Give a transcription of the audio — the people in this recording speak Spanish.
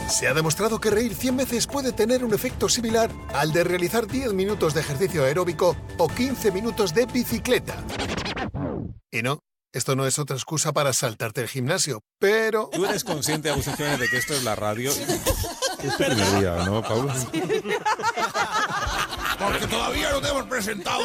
Se ha demostrado que reír 100 veces puede tener un efecto similar al de realizar 10 minutos de ejercicio aeróbico o 15 minutos de bicicleta. Y no, esto no es otra excusa para saltarte el gimnasio, pero... ¿Tú eres consciente, Agustín Jiménez, de que esto es la radio? Es tu primer día, ¿no, Pablo? Porque todavía no te hemos presentado